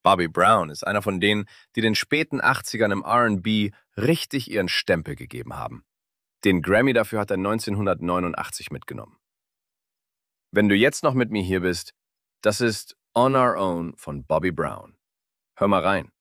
Bobby Brown ist einer von denen, die den späten 80ern im R&B richtig ihren Stempel gegeben haben. Den Grammy dafür hat er 1989 mitgenommen. Wenn du jetzt noch mit mir hier bist, das ist On Our Own von Bobby Brown. Hör mal rein.